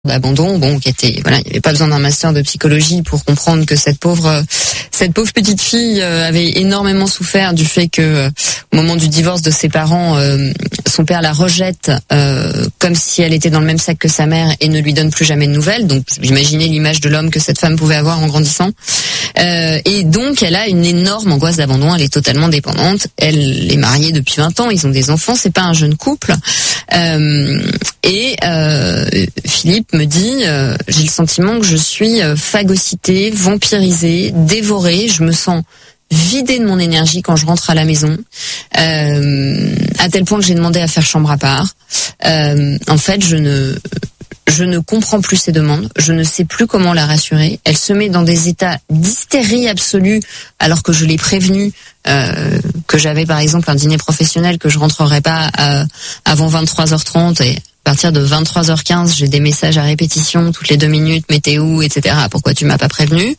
d'abandon, qui était, il n'y avait pas besoin d'un master de psychologie pour comprendre que cette pauvre petite fille avait énormément souffert du fait que au moment du divorce de ses parents, son père la rejette comme si elle était dans le même sac que sa mère et ne lui donne plus jamais de nouvelles. Donc imaginez l'image de l'homme que cette femme pouvait avoir en grandissant. Et donc elle a une énorme angoisse d'abandon, elle est totalement dépendante, elle est mariée depuis 20 ans, ils ont des enfants, c'est pas un jeune couple. Philippe me dit, j'ai le sentiment que je suis phagocytée, vampirisée, dévorée, je me sens vidée de mon énergie quand je rentre à la maison, à tel point que j'ai demandé à faire chambre à part. En fait, je ne comprends plus ses demandes, je ne sais plus comment la rassurer. Elle se met dans des états d'hystérie absolue alors que je l'ai prévenue que j'avais par exemple un dîner professionnel, que je rentrerais pas avant 23h30 et à partir de 23h15, j'ai des messages à répétition toutes les 2 minutes, mais t'es où, etc. Pourquoi tu m'as pas prévenu?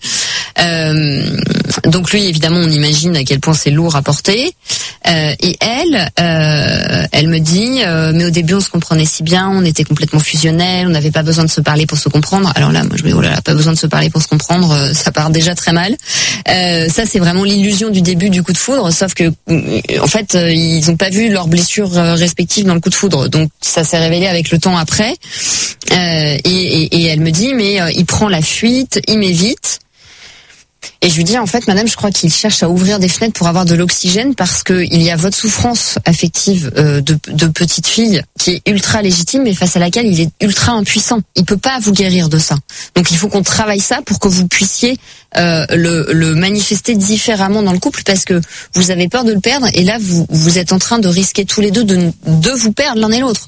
Donc lui, évidemment, on imagine à quel point c'est lourd à porter. Et elle me dit, mais au début, on se comprenait si bien, on était complètement fusionnels, on n'avait pas besoin de se parler pour se comprendre. Alors là, moi, je me dis, oh là là, pas besoin de se parler pour se comprendre, ça part déjà très mal. Ça, c'est vraiment l'illusion du début du coup de foudre, sauf que, en fait, ils ont pas vu leurs blessures respectives dans le coup de foudre. Donc, ça s'est révélé avec le temps après. Et elle me dit, mais il prend la fuite, il m'évite. Et je lui dis, en fait, madame, je crois qu'il cherche à ouvrir des fenêtres pour avoir de l'oxygène parce que il y a votre souffrance affective de petite fille qui est ultra légitime mais face à laquelle il est ultra impuissant. Il peut pas vous guérir de ça. Donc il faut qu'on travaille ça pour que vous puissiez le manifester différemment dans le couple parce que vous avez peur de le perdre et là vous êtes en train de risquer tous les deux de vous perdre l'un et l'autre.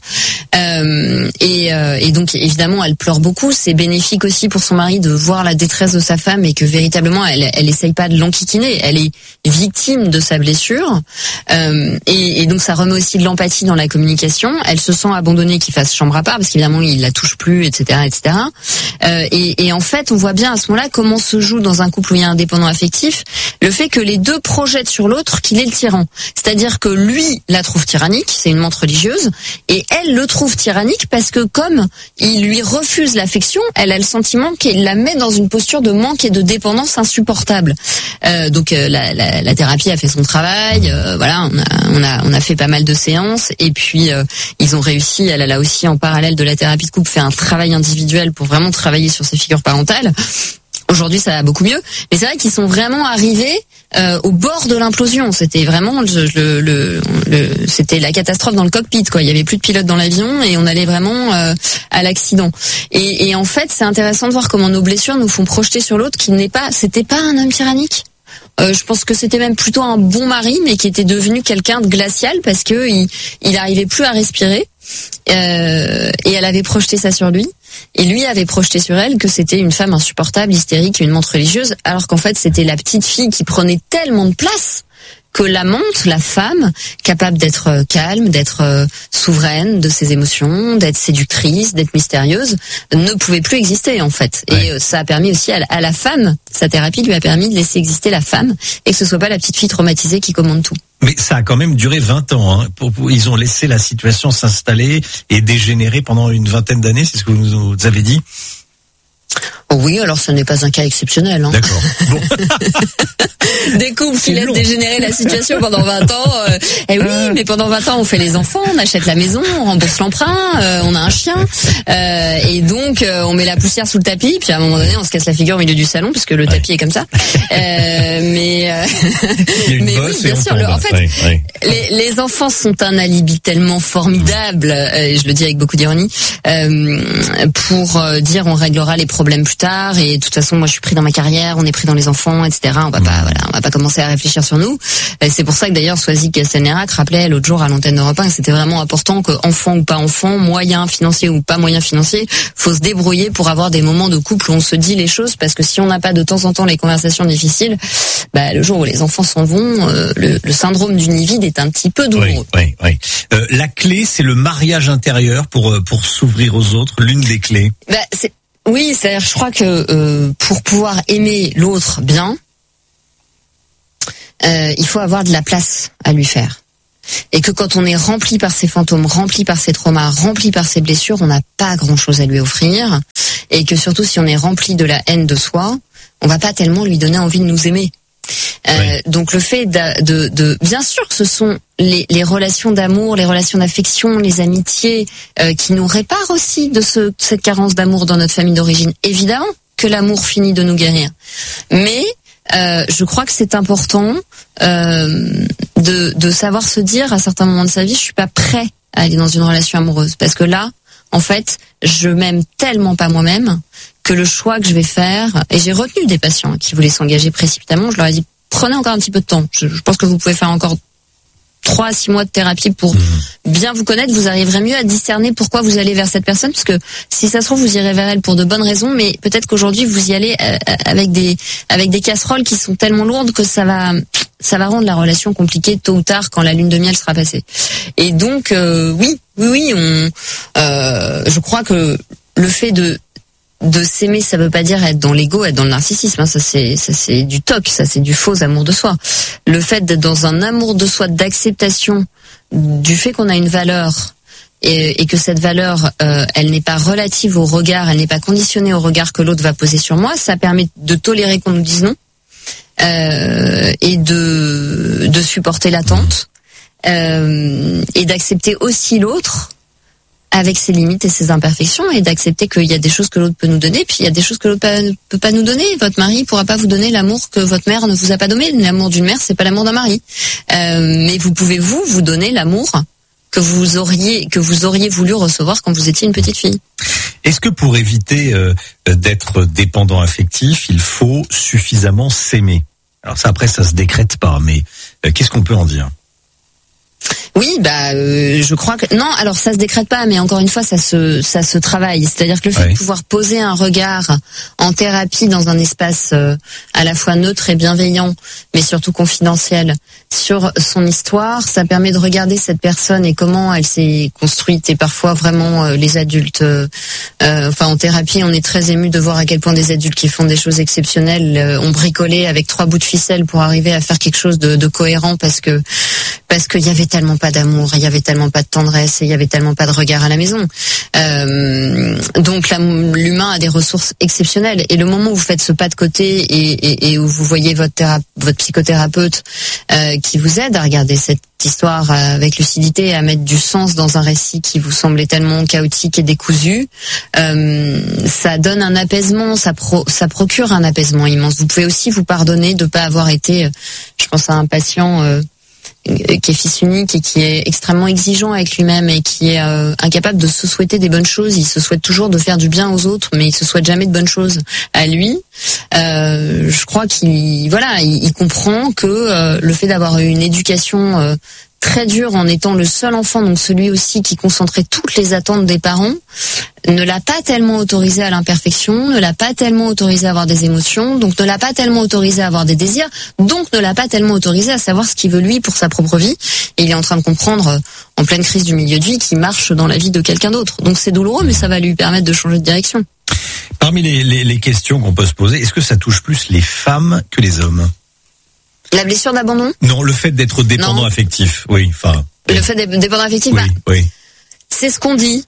Et donc évidemment elle pleure beaucoup. C'est bénéfique aussi pour son mari de voir la détresse de sa femme et que véritablement elle essaye pas de l'enquiquiner, elle est victime de sa blessure. Et donc ça remet aussi de l'empathie dans la communication. Elle se sent abandonnée qu'il fasse chambre à part parce qu'évidemment il la touche plus, etc., etc. Et en fait on voit bien à ce moment-là comment se joue dans un couple où il y a un dépendant affectif le fait que les deux projettent sur l'autre qu'il est le tyran. C'est-à-dire que lui la trouve tyrannique, c'est une menthe religieuse, et elle le trouve tyrannique parce que comme il lui refuse l'affection, elle a le sentiment qu'il la met dans une posture de manque et de dépendance insupportable. Donc la thérapie a fait son travail, voilà, on a fait pas mal de séances et puis ils ont réussi, elle a aussi en parallèle de la thérapie de couple fait un travail individuel pour vraiment travailler sur ses figures parentales. Aujourd'hui, ça va beaucoup mieux, mais c'est vrai qu'ils sont vraiment arrivés au bord de l'implosion. C'était vraiment c'était la catastrophe dans le cockpit, quoi. Il y avait plus de pilote dans l'avion et on allait vraiment à l'accident. Et en fait, c'est intéressant de voir comment nos blessures nous font projeter sur l'autre c'était pas un homme tyrannique. Je pense que c'était même plutôt un bon mari, mais qui était devenu quelqu'un de glacial parce que il arrivait plus à respirer. Et elle avait projeté ça sur lui. Et lui avait projeté sur elle que c'était une femme insupportable, hystérique, une menthe religieuse, alors qu'en fait c'était la petite fille qui prenait tellement de place que la menthe, la femme, capable d'être calme, d'être souveraine de ses émotions, d'être séductrice, d'être mystérieuse, ne pouvait plus exister en fait. Ouais. Et ça a permis aussi à la femme, sa thérapie lui a permis de laisser exister la femme et que ce soit pas la petite fille traumatisée qui commande tout. Mais ça a quand même duré 20 ans. Hein. Ils ont laissé la situation s'installer et dégénérer pendant une vingtaine d'années, c'est ce que vous nous avez dit. Oh oui, alors ce n'est pas un cas exceptionnel. Hein. D'accord. Bon. Des couples qui laissent dégénérer la situation pendant 20 ans. Eh oui, mais pendant 20 ans, on fait les enfants, on achète la maison, on rembourse l'emprunt, on a un chien. Et donc, on met la poussière sous le tapis. Puis à un moment donné, on se casse la figure au milieu du salon, puisque le tapis est comme ça. Il y a une bosse oui, bien sûr. En fait, les enfants sont un alibi tellement formidable, et je le dis avec beaucoup d'ironie, pour dire on réglera les problèmes plus tard et de toute façon moi je suis pris dans ma carrière, on est pris dans les enfants, etc. On va pas commencer à réfléchir sur nous. Et c'est pour ça que d'ailleurs Swazik Senerac rappelait l'autre jour à l'antenne d'Europe 1 que c'était vraiment important que enfant ou pas enfant, moyen financier ou pas moyen financier, faut se débrouiller pour avoir des moments de couple où on se dit les choses parce que si on n'a pas de temps en temps les conversations difficiles, le jour où les enfants s'en vont, le syndrome du nid vide est un petit peu douloureux. Oui. La clé c'est le mariage intérieur pour s'ouvrir aux autres, l'une des clés. Oui, c'est-à-dire je crois que pour pouvoir aimer l'autre bien, il faut avoir de la place à lui faire. Et que quand on est rempli par ses fantômes, rempli par ses traumas, rempli par ses blessures, on n'a pas grand-chose à lui offrir. Et que surtout, si on est rempli de la haine de soi, on va pas tellement lui donner envie de nous aimer. Oui. Donc le fait de bien sûr, ce sont les relations d'amour, les relations d'affection, les amitiés qui nous réparent aussi de cette carence d'amour dans notre famille d'origine. Évidemment que l'amour finit de nous guérir, mais je crois que c'est important de savoir se dire à certains moments de sa vie, je suis pas prêt à aller dans une relation amoureuse, parce que là, en fait, je m'aime tellement pas moi-même que le choix que je vais faire, et j'ai retenu des patients qui voulaient s'engager précipitamment, je leur ai dit, prenez encore un petit peu de temps. Je pense que vous pouvez faire encore 3 à 6 mois de thérapie pour bien vous connaître. Vous arriverez mieux à discerner pourquoi vous allez vers cette personne, parce que si ça se trouve, vous irez vers elle pour de bonnes raisons, mais peut-être qu'aujourd'hui, vous y allez avec des casseroles qui sont tellement lourdes que ça va rendre la relation compliquée tôt ou tard quand la lune de miel sera passée. Et donc, oui, je crois que le fait de s'aimer, ça veut pas dire être dans l'ego, être dans le narcissisme, hein. Ça c'est du toc, ça c'est du faux amour de soi. Le fait d'être dans un amour de soi, d'acceptation du fait qu'on a une valeur et que cette valeur, elle n'est pas relative au regard, elle n'est pas conditionnée au regard que l'autre va poser sur moi, ça permet de tolérer qu'on nous dise non et de supporter l'attente et d'accepter aussi l'autre avec ses limites et ses imperfections, et d'accepter qu'il y a des choses que l'autre peut nous donner, puis il y a des choses que l'autre peut pas nous donner. Votre mari pourra pas vous donner l'amour que votre mère ne vous a pas donné. L'amour d'une mère, c'est pas l'amour d'un mari. Mais vous pouvez vous donner l'amour que vous auriez voulu recevoir quand vous étiez une petite fille. Est-ce que pour éviter d'être dépendant affectif, il faut suffisamment s'aimer? Alors ça, après, ça se décrète pas, mais qu'est-ce qu'on peut en dire? Oui, je crois que non. Alors ça se décrète pas, mais encore une fois, ça se travaille. C'est-à-dire que le fait de pouvoir poser un regard en thérapie dans un espace à la fois neutre et bienveillant, mais surtout confidentiel, sur son histoire, ça permet de regarder cette personne et comment elle s'est construite. Et parfois, vraiment, les adultes, en thérapie, on est très ému de voir à quel point des adultes qui font des choses exceptionnelles ont bricolé avec 3 bouts de ficelle pour arriver à faire quelque chose de cohérent, parce qu'il y avait tellement pas d'amour, il y avait tellement pas de tendresse, et il y avait tellement pas de regard à la maison. Donc l'humain a des ressources exceptionnelles, et le moment où vous faites ce pas de côté et où vous voyez votre psychothérapeute qui vous aide à regarder cette histoire avec lucidité et à mettre du sens dans un récit qui vous semblait tellement chaotique et décousu, ça donne un apaisement, ça procure un apaisement immense. Vous pouvez aussi vous pardonner de pas avoir été, je pense à un patient qui est fils unique et qui est extrêmement exigeant avec lui-même et qui est incapable de se souhaiter des bonnes choses. Il se souhaite toujours de faire du bien aux autres, mais il se souhaite jamais de bonnes choses à lui. Je crois il comprend que le fait d'avoir eu une éducation très dure en étant le seul enfant, donc celui aussi qui concentrait toutes les attentes des parents, ne l'a pas tellement autorisé à l'imperfection, ne l'a pas tellement autorisé à avoir des émotions, donc ne l'a pas tellement autorisé à avoir des désirs, donc ne l'a pas tellement autorisé à savoir ce qu'il veut lui pour sa propre vie. Et il est en train de comprendre, en pleine crise du milieu de vie, qu'il marche dans la vie de quelqu'un d'autre. Donc c'est douloureux, mais ça va lui permettre de changer de direction. Parmi les questions qu'on peut se poser, est-ce que ça touche plus les femmes que les hommes ? La blessure d'abandon ? Non, le fait d'être dépendant affectif, oui. Le fait d'être dépendant affectif, oui. C'est ce qu'on dit.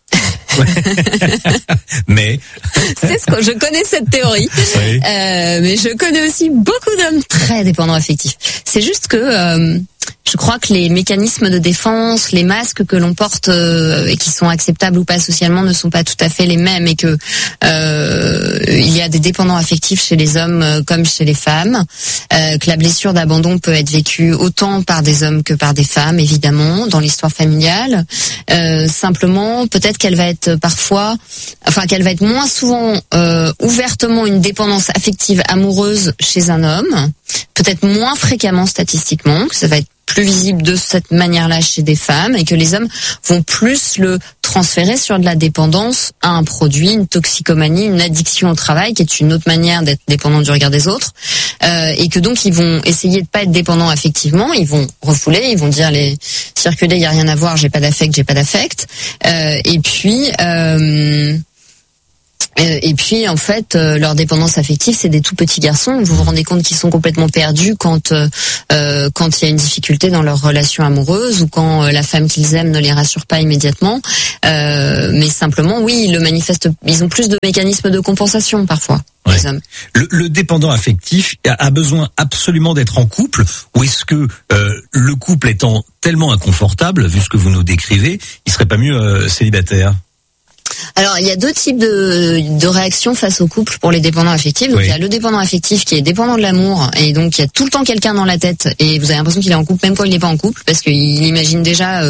Mais je connais cette théorie, mais je connais aussi beaucoup d'hommes très dépendants affectifs. C'est juste que je crois que les mécanismes de défense, les masques que l'on porte et qui sont acceptables ou pas socialement ne sont pas tout à fait les mêmes, et que il y a des dépendants affectifs chez les hommes comme chez les femmes, que la blessure d'abandon peut être vécue autant par des hommes que par des femmes, évidemment, dans l'histoire familiale. Simplement, peut-être qu'elle va être qu'elle va être moins souvent ouvertement une dépendance affective amoureuse chez un homme, peut-être moins fréquemment statistiquement, que ça va être plus visible de cette manière-là chez des femmes, et que les hommes vont plus le transférer sur de la dépendance à un produit, une toxicomanie, une addiction au travail, qui est une autre manière d'être dépendant du regard des autres, et que donc ils vont essayer de pas être dépendants affectivement, ils vont refouler, ils vont dire circuler, il y a rien à voir, j'ai pas d'affect, et puis Et puis en fait, leur dépendance affective, c'est des tout petits garçons. Vous vous rendez compte qu'ils sont complètement perdus quand il y a une difficulté dans leur relation amoureuse ou quand la femme qu'ils aiment ne les rassure pas immédiatement. Mais simplement, oui, ils le manifestent. Ils ont plus de mécanismes de compensation parfois. Ouais. Le dépendant affectif a besoin absolument d'être en couple, ou est-ce que le couple étant tellement inconfortable, vu ce que vous nous décrivez, il serait pas mieux célibataire? Alors, il y a deux types de réactions face au couple pour les dépendants affectifs. Donc, il y a le dépendant affectif qui est dépendant de l'amour, et donc il y a tout le temps quelqu'un dans la tête, et vous avez l'impression qu'il est en couple même quand il n'est pas en couple, parce qu'il imagine déjà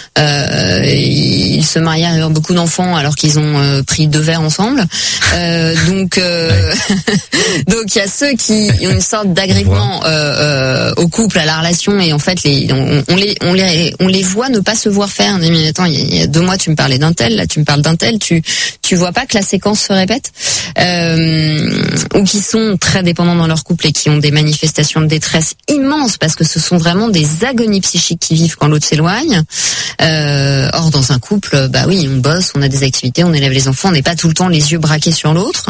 il se marie à beaucoup d'enfants alors qu'ils ont pris 2 verres ensemble. Donc il y a ceux qui ont une sorte d'agrément au couple, à la relation, et en fait on les voit ne pas se voir faire. On dit, mais attends, il y a 2 mois tu me parlais d'un tel, là tu me parles d'un tel, tu vois pas que la séquence se répète, ou qui sont très dépendants dans leur couple et qui ont des manifestations de détresse immenses parce que ce sont vraiment des agonies psychiques qui vivent quand l'autre s'éloigne. Or dans un couple, bah oui, on bosse, on a des activités, on élève les enfants, on n'est pas tout le temps les yeux braqués sur l'autre.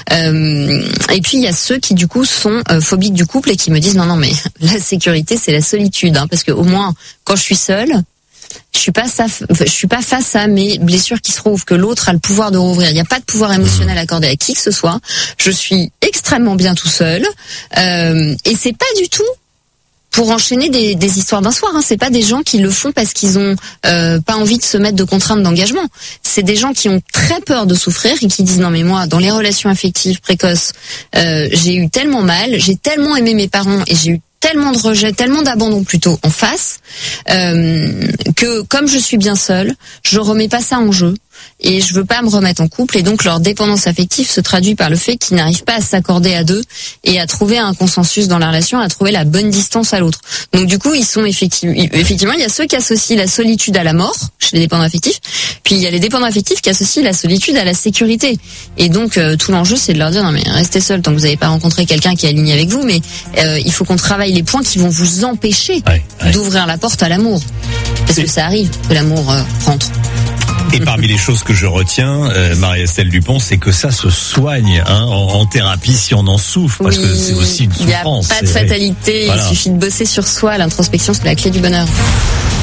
Et puis il y a ceux qui du coup sont phobiques du couple et qui me disent non mais la sécurité c'est la solitude, hein, parce que au moins quand je suis seule, je suis pas face à mes blessures qui se rouvrent, que l'autre a le pouvoir de rouvrir. Il n'y a pas de pouvoir émotionnel accordé à qui que ce soit. Je suis extrêmement bien tout seul, et c'est pas du tout pour enchaîner des histoires d'un soir. Hein. C'est pas des gens qui le font parce qu'ils ont pas envie de se mettre de contraintes d'engagement. C'est des gens qui ont très peur de souffrir et qui disent non mais moi dans les relations affectives précoces, j'ai eu tellement mal, j'ai tellement aimé mes parents et j'ai eu tellement de rejet, tellement d'abandon plutôt en face, que comme je suis bien seule, je remets pas ça en jeu et je veux pas me remettre en couple, et donc leur dépendance affective se traduit par le fait qu'ils n'arrivent pas à s'accorder à deux et à trouver un consensus dans la relation, à trouver la bonne distance à l'autre. Donc du coup, ils sont effectivement, il y a ceux qui associent la solitude à la mort chez les dépendants affectifs, puis il y a les dépendants affectifs qui associent la solitude à la sécurité. Et donc tout l'enjeu, c'est de leur dire non mais restez seuls tant que vous n'avez pas rencontré quelqu'un qui est aligné avec vous, mais il faut qu'on travaille les points qui vont vous empêcher d'ouvrir la porte à l'amour, parce que ça arrive que l'amour rentre. Et parmi les choses que je retiens, Marie-Estelle Dupont, c'est que ça se soigne en thérapie si on en souffre, parce que c'est aussi une souffrance. Il n'y a pas de fatalité, il suffit de bosser sur soi. L'introspection, c'est la clé du bonheur.